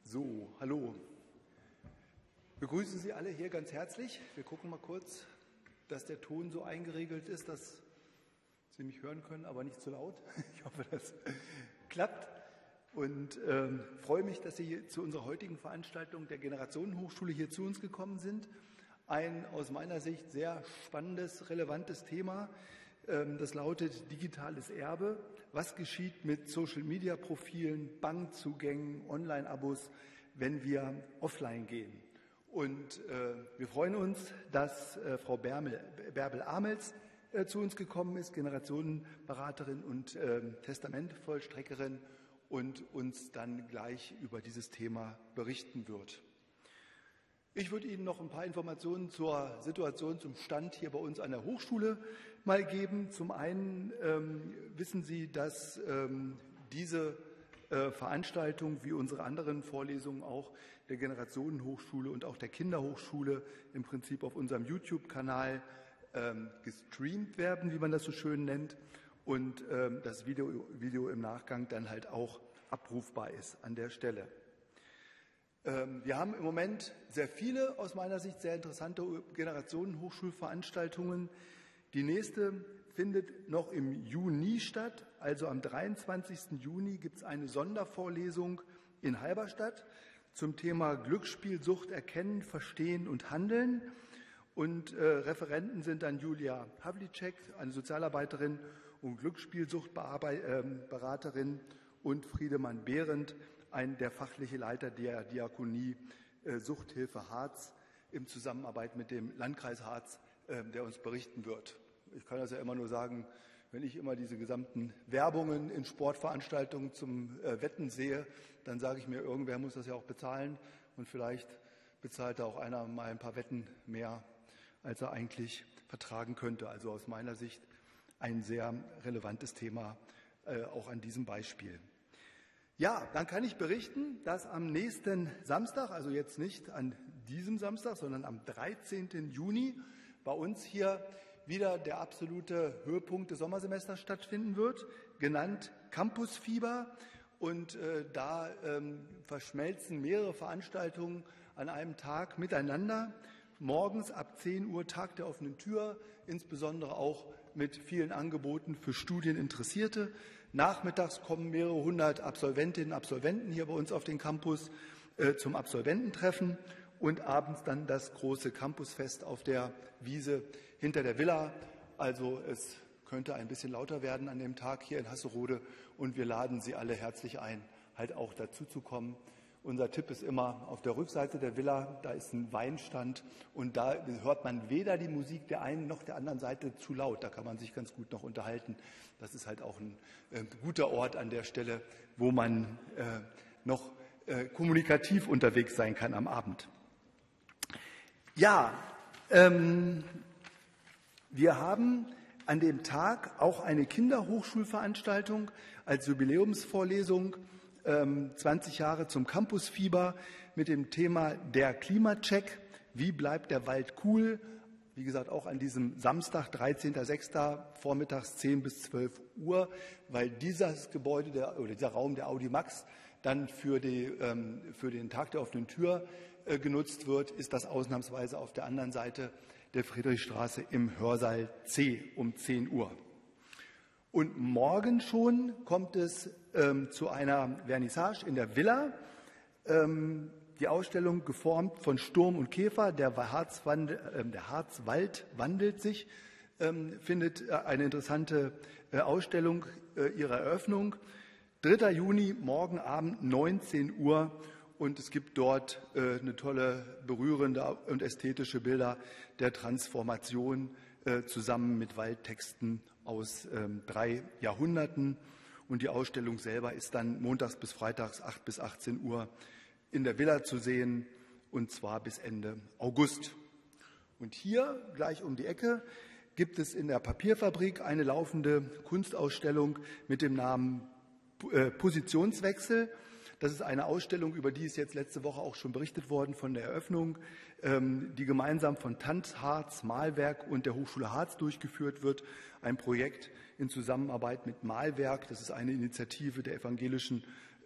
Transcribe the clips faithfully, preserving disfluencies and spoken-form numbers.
So, hallo. Ich begrüße Sie alle hier ganz herzlich. Wir gucken mal kurz, dass der Ton so eingeregelt ist, dass Sie mich hören können, aber nicht zu laut. Ich hoffe, das klappt. Und ähm, freue mich, dass Sie zu unserer heutigen Veranstaltung der Generationenhochschule hier zu uns gekommen sind. Ein aus meiner Sicht sehr spannendes, relevantes Thema. Ähm, das lautet digitales Erbe. Was geschieht mit Social-Media-Profilen, Bankzugängen, Online-Abos, wenn wir offline gehen? Und äh, wir freuen uns, dass äh, Frau Bärbel, Bärbel Amels äh, zu uns gekommen ist, Generationenberaterin und äh, Testamentvollstreckerin, und uns dann gleich über dieses Thema berichten wird. Ich würde Ihnen noch ein paar Informationen zur Situation, zum Stand hier bei uns an der Hochschule mal geben. Zum einen ähm, wissen Sie, dass ähm, diese äh, Veranstaltung wie unsere anderen Vorlesungen auch der Generationenhochschule und auch der Kinderhochschule im Prinzip auf unserem YouTube-Kanal ähm, gestreamt werden, wie man das so schön nennt, und ähm, das Video, Video im Nachgang dann halt auch abrufbar ist an der Stelle. Wir haben im Moment sehr viele, aus meiner Sicht sehr interessante Generationenhochschulveranstaltungen. Die nächste findet noch im Juni statt, also am dreiundzwanzigsten Juni gibt es eine Sondervorlesung in Halberstadt zum Thema Glücksspielsucht erkennen, verstehen und handeln. Und äh, Referenten sind dann Julia Havlicek, eine Sozialarbeiterin und Glücksspielsuchtberaterin, und Friedemann Behrendt, ein, der fachliche Leiter der Diakonie äh, Suchthilfe Harz in Zusammenarbeit mit dem Landkreis Harz, äh, der uns berichten wird. Ich kann das ja immer nur sagen, wenn ich immer diese gesamten Werbungen in Sportveranstaltungen zum äh, Wetten sehe, dann sage ich mir, irgendwer muss das ja auch bezahlen, und vielleicht bezahlt da auch einer mal ein paar Wetten mehr, als er eigentlich vertragen könnte. Also aus meiner Sicht ein sehr relevantes Thema, äh, auch an diesem Beispiel. Ja, dann kann ich berichten, dass am nächsten Samstag, also jetzt nicht an diesem Samstag, sondern am dreizehnten Juni bei uns hier wieder der absolute Höhepunkt des Sommersemesters stattfinden wird, genannt Campusfieber. Und äh, da ähm, verschmelzen mehrere Veranstaltungen an einem Tag miteinander. Morgens ab zehn Uhr Tag der offenen Tür, insbesondere auch mit vielen Angeboten für Studieninteressierte. Nachmittags kommen mehrere hundert Absolventinnen und Absolventen hier bei uns auf den Campus äh, zum Absolvententreffen, und abends dann das große Campusfest auf der Wiese hinter der Villa. Also es könnte ein bisschen lauter werden an dem Tag hier in Hasserode, und wir laden Sie alle herzlich ein, halt auch dazu zu kommen. Unser Tipp ist immer auf der Rückseite der Villa, da ist ein Weinstand, und da hört man weder die Musik der einen noch der anderen Seite zu laut. Da kann man sich ganz gut noch unterhalten. Das ist halt auch ein äh, guter Ort an der Stelle, wo man äh, noch äh, kommunikativ unterwegs sein kann am Abend. Ja, ähm, wir haben an dem Tag auch eine Kinderhochschulveranstaltung als Jubiläumsvorlesung, zwanzig Jahre zum Campusfieber, mit dem Thema der Klimacheck. Wie bleibt der Wald cool? Wie gesagt, auch an diesem Samstag, dreizehnten sechsten vormittags zehn bis zwölf Uhr, weil dieses Gebäude der, oder dieser Raum der Audimax dann für, die, ähm, für den Tag der offenen Tür äh, genutzt wird, ist das ausnahmsweise auf der anderen Seite der Friedrichstraße im Hörsaal C um zehn Uhr. Und morgen schon kommt es ähm, zu einer Vernissage in der Villa. Ähm, die Ausstellung geformt von Sturm und Käfer, der, Harzwand, äh, der Harzwald wandelt sich, ähm, findet eine interessante äh, Ausstellung äh, ihrer Eröffnung. dritter Juni, morgen Abend neunzehn Uhr, und es gibt dort äh, eine tolle, berührende und ästhetische Bilder der Transformation äh, zusammen mit Waldtexten aus ähm, drei Jahrhunderten. Und die Ausstellung selber ist dann montags bis freitags acht bis achtzehn Uhr in der Villa zu sehen, und zwar bis Ende August. Und hier, gleich um die Ecke, gibt es in der Papierfabrik eine laufende Kunstausstellung mit dem Namen äh, Positionswechsel. Das ist eine Ausstellung, über die ist jetzt letzte Woche auch schon berichtet worden von der Eröffnung, ähm, die gemeinsam von Tanz Harz Malwerk und der Hochschule Harz durchgeführt wird. Ein Projekt in Zusammenarbeit mit Malwerk. Das ist eine Initiative der evangelischen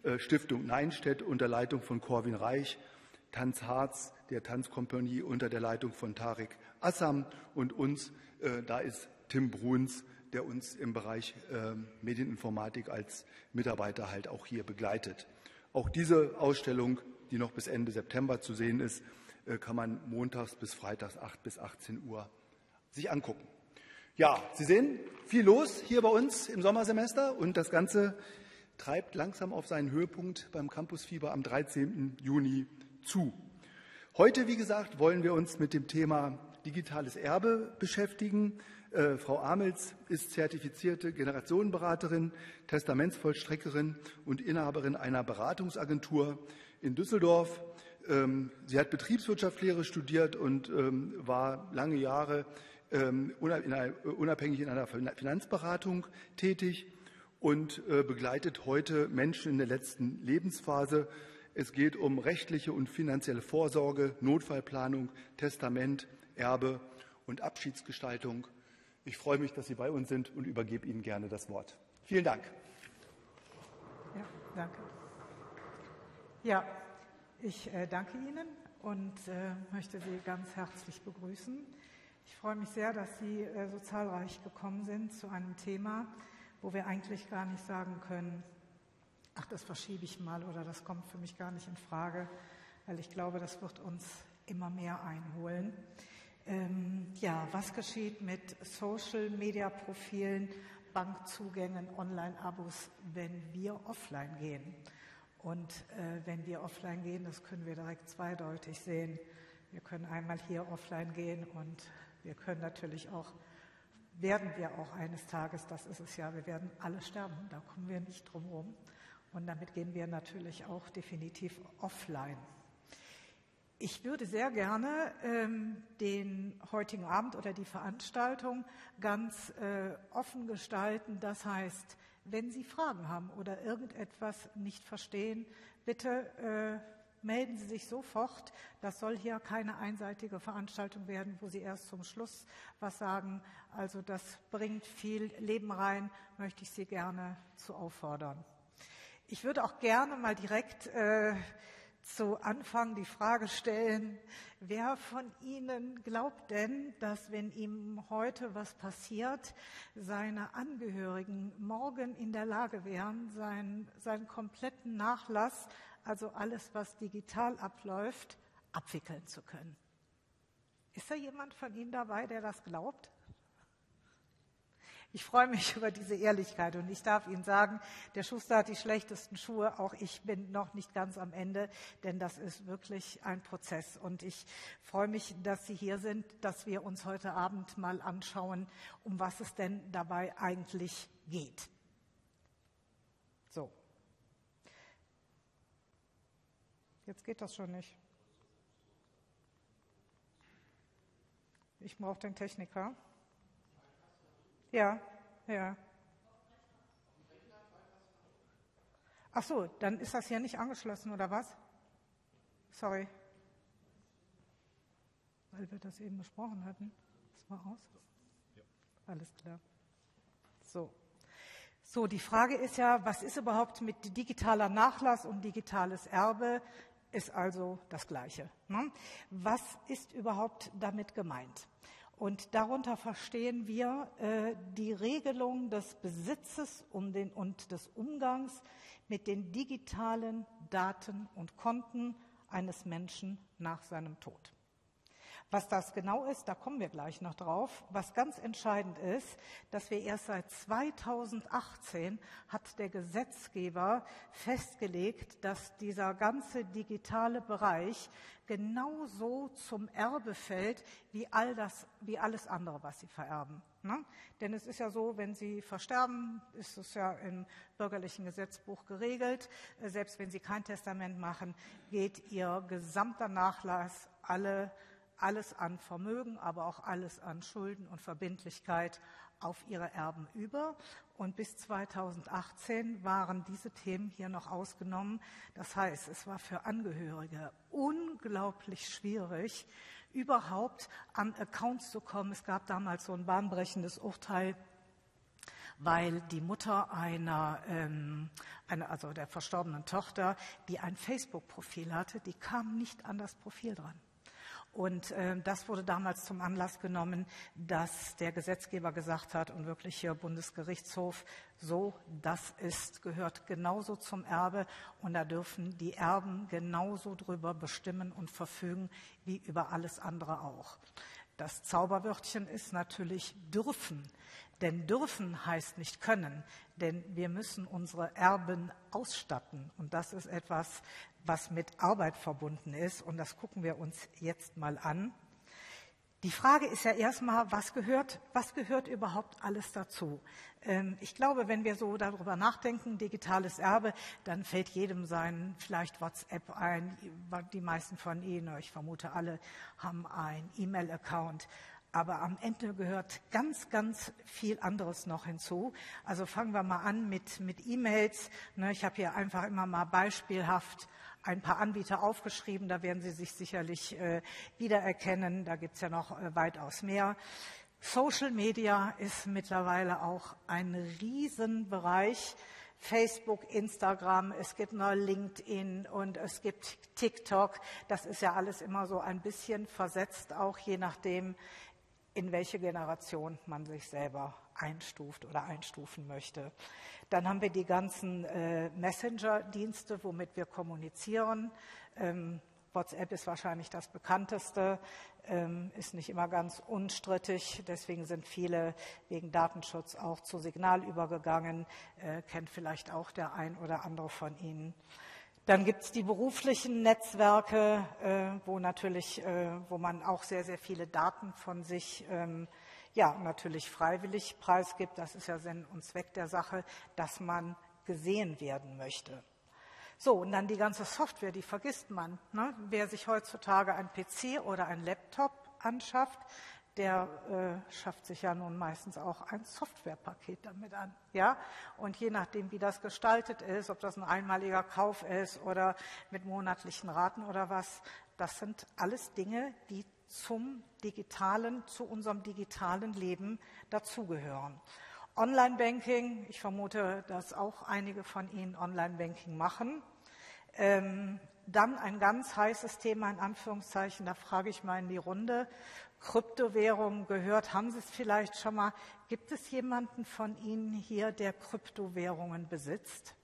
Stiftung Neinstedt unter Leitung von Corwin Reich, Tanz Harz, der Tanzkompanie unter der Leitung von Tarek Assam und uns, da ist Tim Bruns, der uns im Bereich Medieninformatik als Mitarbeiter halt auch hier begleitet. Auch diese Ausstellung, die noch bis Ende September zu sehen ist, kann man montags bis freitags acht bis achtzehn Uhr sich angucken. Ja, Sie sehen, viel los hier bei uns im Sommersemester und das Ganze treibt langsam auf seinen Höhepunkt beim Campusfieber am dreizehnten Juni zu. Heute, wie gesagt, wollen wir uns mit dem Thema digitales Erbe beschäftigen. Äh, Frau Amels ist zertifizierte Generationenberaterin, Testamentsvollstreckerin und Inhaberin einer Beratungsagentur in Düsseldorf. Ähm, sie hat Betriebswirtschaftslehre studiert und ähm, war lange Jahre ähm, unabhängig in einer Finanzberatung tätig und äh, begleitet heute Menschen in der letzten Lebensphase. Es geht um rechtliche und finanzielle Vorsorge, Notfallplanung, Testament, Erbe und Abschiedsgestaltung. Ich freue mich, dass Sie bei uns sind und übergebe Ihnen gerne das Wort. Vielen Dank. Ja, danke. Ja, ich äh, danke Ihnen und äh, möchte Sie ganz herzlich begrüßen. Ich freue mich sehr, dass Sie äh, so zahlreich gekommen sind zu einem Thema, wo wir eigentlich gar nicht sagen können, ach, das verschiebe ich mal oder das kommt für mich gar nicht in Frage, weil ich glaube, das wird uns immer mehr einholen. Ähm, ja, was geschieht mit Social-Media-Profilen, Bankzugängen, Online-Abos, wenn wir offline gehen? Und äh, wenn wir offline gehen, das können wir direkt zweideutig sehen. Wir können einmal hier offline gehen und wir können natürlich auch, werden wir auch eines Tages, das ist es ja, wir werden alle sterben, da kommen wir nicht drum herum. Und damit gehen wir natürlich auch definitiv offline. Ich würde sehr gerne ähm, den heutigen Abend oder die Veranstaltung ganz äh, offen gestalten. Das heißt, wenn Sie Fragen haben oder irgendetwas nicht verstehen, bitte äh, melden Sie sich sofort. Das soll hier keine einseitige Veranstaltung werden, wo Sie erst zum Schluss was sagen. Also das bringt viel Leben rein, möchte ich Sie gerne zu auffordern. Ich würde auch gerne mal direkt äh, zu Anfang die Frage stellen, wer von Ihnen glaubt denn, dass wenn ihm heute was passiert, seine Angehörigen morgen in der Lage wären, seinen, seinen kompletten Nachlass, also alles, was digital abläuft, abwickeln zu können? Ist da jemand von Ihnen dabei, der das glaubt? Ich freue mich über diese Ehrlichkeit und ich darf Ihnen sagen, der Schuster hat die schlechtesten Schuhe, auch ich bin noch nicht ganz am Ende, denn das ist wirklich ein Prozess. Und ich freue mich, dass Sie hier sind, dass wir uns heute Abend mal anschauen, um was es denn dabei eigentlich geht. So. Jetzt geht das schon nicht. Ich brauche den Techniker. Ja, ja. Ach so, dann ist das hier nicht angeschlossen, oder was? Sorry. Weil wir das eben besprochen hatten. Das war aus? Ja. Alles klar. So. So, die Frage ist ja, was ist überhaupt mit digitaler Nachlass und digitales Erbe? Ist also das Gleiche. Ne? Was ist überhaupt damit gemeint? Und darunter verstehen wir äh, die Regelung des Besitzes um den, und des Umgangs mit den digitalen Daten und Konten eines Menschen nach seinem Tod. Was das genau ist, da kommen wir gleich noch drauf. Was ganz entscheidend ist, dass wir erst seit zweitausendachtzehn hat der Gesetzgeber festgelegt, dass dieser ganze digitale Bereich genauso zum Erbe fällt wie all das, wie alles andere, was Sie vererben. Ne? Denn es ist ja so, wenn Sie versterben, ist es ja im bürgerlichen Gesetzbuch geregelt. Selbst wenn Sie kein Testament machen, geht Ihr gesamter Nachlass, alle alles an Vermögen, aber auch alles an Schulden und Verbindlichkeit auf ihre Erben über. Und bis zweitausendachtzehn waren diese Themen hier noch ausgenommen. Das heißt, es war für Angehörige unglaublich schwierig, überhaupt an Accounts zu kommen. Es gab damals so ein bahnbrechendes Urteil, weil die Mutter einer, ähm, einer, also der verstorbenen Tochter, die ein Facebook-Profil hatte, die kam nicht an das Profil dran. Und äh, das wurde damals zum Anlass genommen, dass der Gesetzgeber gesagt hat und wirklich hier Bundesgerichtshof, so, das ist, gehört genauso zum Erbe und da dürfen die Erben genauso drüber bestimmen und verfügen wie über alles andere auch. Das Zauberwörtchen ist natürlich dürfen, denn dürfen heißt nicht können, denn wir müssen unsere Erben ausstatten und das ist etwas, was mit Arbeit verbunden ist und das gucken wir uns jetzt mal an. Die Frage ist ja erstmal, was gehört, was gehört überhaupt alles dazu? Ähm, ich glaube, wenn wir so darüber nachdenken, digitales Erbe, dann fällt jedem sein vielleicht WhatsApp ein. Die meisten von Ihnen, ich vermute alle, haben einen E-Mail-Account. Aber am Ende gehört ganz, ganz viel anderes noch hinzu. Also fangen wir mal an mit, mit E-Mails. Ich habe hier einfach immer mal beispielhaft ein paar Anbieter aufgeschrieben, da werden Sie sich sicherlich äh, wiedererkennen, da gibt es ja noch äh, weitaus mehr. Social Media ist mittlerweile auch ein Riesenbereich. Facebook, Instagram, es gibt noch LinkedIn und es gibt TikTok. Das ist ja alles immer so ein bisschen versetzt, auch je nachdem, in welche Generation man sich selber einstuft oder einstufen möchte. Dann haben wir die ganzen äh, Messenger-Dienste, womit wir kommunizieren. Ähm, WhatsApp ist wahrscheinlich das bekannteste, ähm, ist nicht immer ganz unstrittig. Deswegen sind viele wegen Datenschutz auch zu Signal übergegangen. Äh, kennt vielleicht auch der ein oder andere von Ihnen. Dann gibt es die beruflichen Netzwerke, äh, wo natürlich, äh, wo man auch sehr, sehr viele Daten von sich ähm, ja, natürlich freiwillig preisgibt. Das ist ja Sinn und Zweck der Sache, dass man gesehen werden möchte. So, und dann die ganze Software, die vergisst man. Ne? Wer sich heutzutage ein P C oder ein Laptop anschafft, der äh, schafft sich ja nun meistens auch ein Softwarepaket damit an. Ja? Und je nachdem, wie das gestaltet ist, ob das ein einmaliger Kauf ist oder mit monatlichen Raten oder was, das sind alles Dinge, die zum digitalen, zu unserem digitalen Leben dazugehören. Online-Banking, ich vermute, dass auch einige von Ihnen Online-Banking machen. Ähm, dann ein ganz heißes Thema, in Anführungszeichen, da frage ich mal in die Runde, Kryptowährungen gehört, haben Sie es vielleicht schon mal, gibt es jemanden von Ihnen hier, der Kryptowährungen besitzt?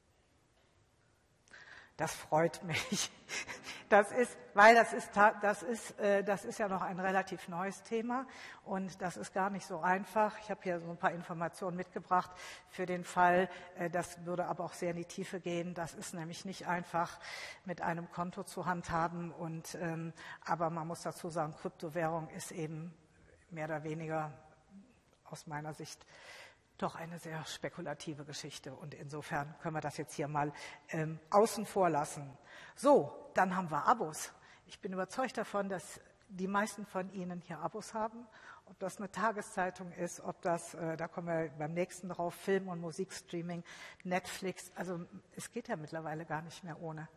Das freut mich. Das ist, weil das ist, das ist, das ist ja noch ein relativ neues Thema und das ist gar nicht so einfach. Ich habe hier so ein paar Informationen mitgebracht für den Fall, das würde aber auch sehr in die Tiefe gehen. Das ist nämlich nicht einfach mit einem Konto zu handhaben und, aber man muss dazu sagen, Kryptowährung ist eben mehr oder weniger aus meiner Sicht doch eine sehr spekulative Geschichte und insofern können wir das jetzt hier mal ähm, außen vor lassen. So, dann haben wir Abos. Ich bin überzeugt davon, dass die meisten von Ihnen hier Abos haben. Ob das eine Tageszeitung ist, ob das, äh, da kommen wir beim nächsten drauf, Film- und Musikstreaming, Netflix. Also es geht ja mittlerweile gar nicht mehr ohne.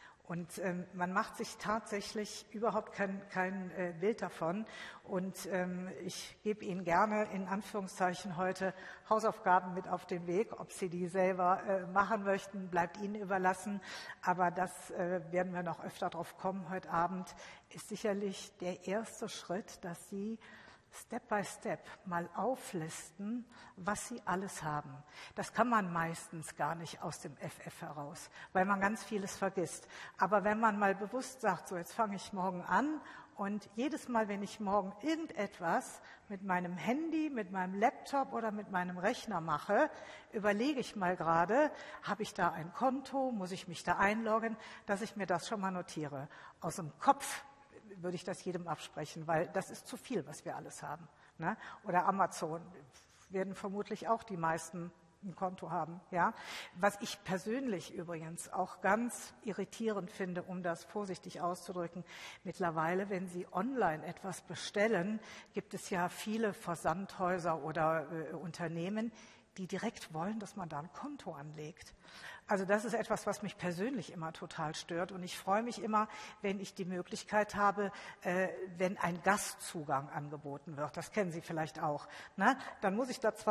Und ähm, man macht sich tatsächlich überhaupt kein, kein äh, Bild davon. Und ähm, ich gebe Ihnen gerne in Anführungszeichen heute Hausaufgaben mit auf den Weg. Ob Sie die selber äh, machen möchten, bleibt Ihnen überlassen. Aber das äh, werden wir noch öfter drauf kommen heute Abend, ist sicherlich der erste Schritt, dass Sie Step by Step mal auflisten, was Sie alles haben. Das kann man meistens gar nicht aus dem F F heraus, weil man ganz vieles vergisst. Aber wenn man mal bewusst sagt, so jetzt fange ich morgen an und jedes Mal, wenn ich morgen irgendetwas mit meinem Handy, mit meinem Laptop oder mit meinem Rechner mache, überlege ich mal gerade, habe ich da ein Konto, muss ich mich da einloggen, dass ich mir das schon mal notiere. Aus dem Kopf würde ich das jedem absprechen, weil das ist zu viel, was wir alles haben. Ne? Oder Amazon werden vermutlich auch die meisten ein Konto haben. Ja? Was ich persönlich übrigens auch ganz irritierend finde, um das vorsichtig auszudrücken, mittlerweile, wenn Sie online etwas bestellen, gibt es ja viele Versandhäuser oder äh, Unternehmen, die direkt wollen, dass man da ein Konto anlegt. Also das ist etwas, was mich persönlich immer total stört. Und ich freue mich immer, wenn ich die Möglichkeit habe, äh, wenn ein Gastzugang angeboten wird. Das kennen Sie vielleicht auch. Ne? Dann muss ich da zwar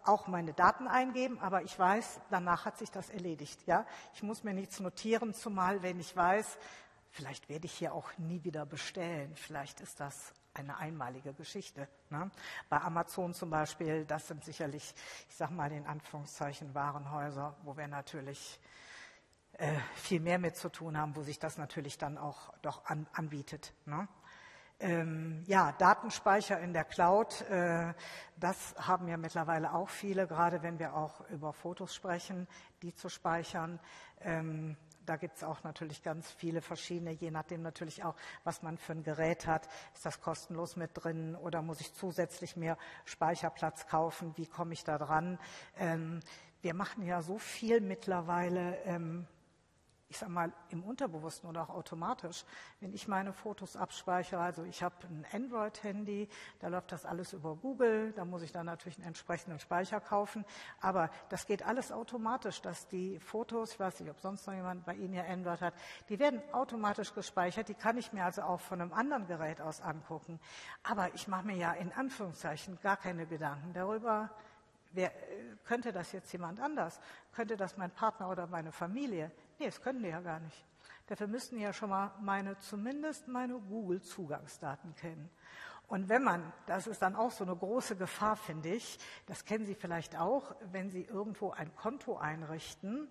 auch meine Daten eingeben, aber ich weiß, danach hat sich das erledigt. Ja? Ich muss mir nichts notieren, zumal wenn ich weiß, vielleicht werde ich hier auch nie wieder bestellen. Vielleicht ist das eine einmalige Geschichte. Ne? Bei Amazon zum Beispiel, das sind sicherlich, ich sage mal in Anführungszeichen, Warenhäuser, wo wir natürlich äh, viel mehr mit zu tun haben, wo sich das natürlich dann auch doch an, anbietet. Ne? Ähm, ja, Datenspeicher in der Cloud, äh, das haben ja mittlerweile auch viele, gerade wenn wir auch über Fotos sprechen, die zu speichern. Ähm, Da gibt es auch natürlich ganz viele verschiedene, je nachdem natürlich auch, was man für ein Gerät hat. Ist das kostenlos mit drin oder muss ich zusätzlich mehr Speicherplatz kaufen? Wie komme ich da dran? Ähm, wir machen ja so viel mittlerweile, ähm, ich sage mal, im Unterbewussten oder auch automatisch, wenn ich meine Fotos abspeichere. Also ich habe ein Android-Handy, da läuft das alles über Google, da muss ich dann natürlich einen entsprechenden Speicher kaufen. Aber das geht alles automatisch, dass die Fotos, ich weiß nicht, ob sonst noch jemand bei Ihnen hier Android hat, die werden automatisch gespeichert, die kann ich mir also auch von einem anderen Gerät aus angucken. Aber ich mache mir ja in Anführungszeichen gar keine Gedanken darüber, wer, könnte das jetzt jemand anders? Könnte das mein Partner oder meine Familie? Nee, das können die ja gar nicht. Dafür müssten die ja schon mal meine, zumindest meine Google-Zugangsdaten kennen. Und wenn man, das ist dann auch so eine große Gefahr, finde ich, das kennen Sie vielleicht auch, wenn Sie irgendwo ein Konto einrichten,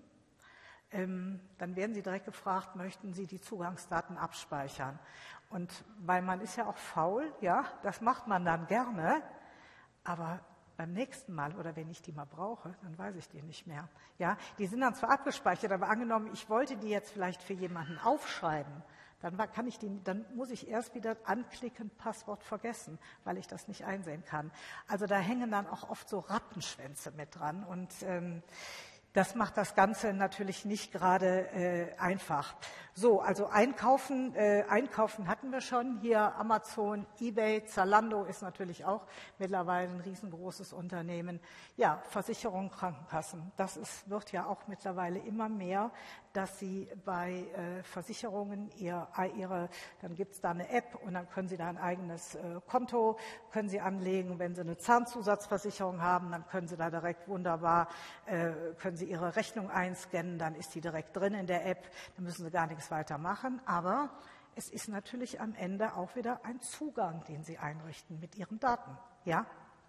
ähm, dann werden Sie direkt gefragt, möchten Sie die Zugangsdaten abspeichern? Und weil man ist ja auch faul, ja, das macht man dann gerne, aber beim nächsten Mal oder wenn ich die mal brauche, dann weiß ich die nicht mehr. Ja, die sind dann zwar abgespeichert, aber angenommen, ich wollte die jetzt vielleicht für jemanden aufschreiben, dann kann ich die, dann muss ich erst wieder anklicken, Passwort vergessen, weil ich das nicht einsehen kann. Also da hängen dann auch oft so Rattenschwänze mit dran und ähm, das macht das Ganze natürlich nicht gerade äh, einfach. So, also Einkaufen, äh, Einkaufen hatten wir schon. Hier Amazon, eBay, Zalando ist natürlich auch mittlerweile ein riesengroßes Unternehmen. Ja, Versicherung, Krankenkassen. Das ist, wird ja auch mittlerweile immer mehr, dass Sie bei äh, Versicherungen ihr, ihre, dann gibt es da eine App und dann können Sie da ein eigenes äh, Konto, können Sie anlegen. Wenn Sie eine Zahnzusatzversicherung haben, dann können Sie da direkt wunderbar, äh, können Sie Ihre Rechnung einscannen, dann ist die direkt drin in der App, dann müssen Sie gar nichts weiter machen, aber es ist natürlich am Ende auch wieder ein Zugang, den Sie einrichten mit Ihren Daten, ja?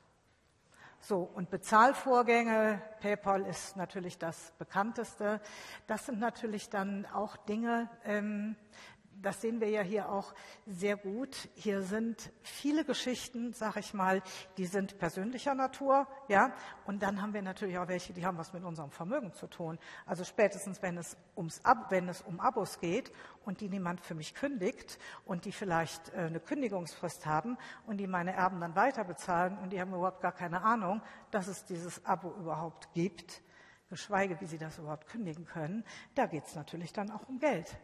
So, und Bezahlvorgänge, PayPal ist natürlich das bekannteste. Das sind natürlich dann auch Dinge, ähm, das sehen wir ja hier auch sehr gut. Hier sind viele Geschichten, sag ich mal, die sind persönlicher Natur, ja. Und dann haben wir natürlich auch welche, die haben was mit unserem Vermögen zu tun. Also spätestens, wenn es ums Ab, wenn es um Abos geht und die niemand für mich kündigt und die vielleicht äh, eine Kündigungsfrist haben und die meine Erben dann weiter bezahlen und die haben überhaupt gar keine Ahnung, dass es dieses Abo überhaupt gibt, geschweige, wie sie das überhaupt kündigen können, da geht es natürlich dann auch um Geld.